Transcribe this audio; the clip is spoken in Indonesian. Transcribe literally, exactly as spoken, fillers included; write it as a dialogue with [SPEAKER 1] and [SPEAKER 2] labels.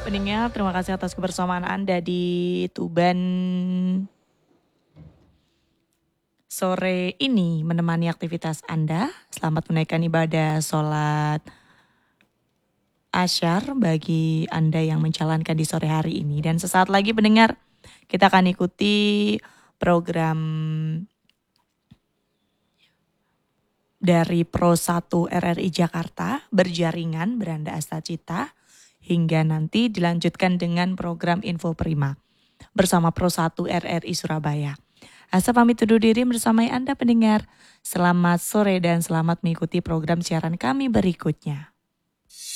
[SPEAKER 1] Pendengar, terima kasih atas kebersamaan Anda di Tuban sore ini menemani aktivitas Anda. Selamat menaikkan ibadah sholat Asyar bagi Anda yang menjalankan di sore hari ini. Dan sesaat lagi pendengar, kita akan ikuti program dari Pro satu R R I Jakarta berjaringan Beranda Astacita hingga nanti dilanjutkan dengan program Info Prima bersama Pro satu R R I Surabaya. Asa pamit undur diri bersama Anda pendengar. Selamat sore dan selamat mengikuti program siaran kami berikutnya.